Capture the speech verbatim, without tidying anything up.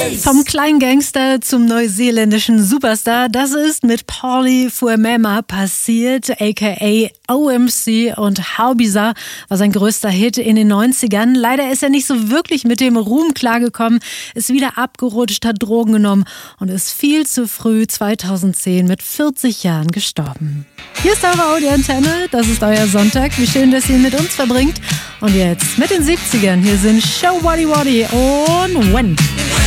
Vom Kleingangster zum neuseeländischen Superstar, das ist mit Pauly Fuemema passiert, aka O M C, und How Bizarre war sein größter Hit in den neunzigern. Leider ist er nicht so wirklich mit dem Ruhm klargekommen, ist wieder abgerutscht, hat Drogen genommen und ist viel zu früh zweitausendzehn mit vierzig Jahren gestorben. Hier ist eure Audioantenne, das ist euer Sonntag. Wie schön, dass ihr mit uns verbringt. Und jetzt mit den siebzigern, hier sind Show Waddy Waddy und When.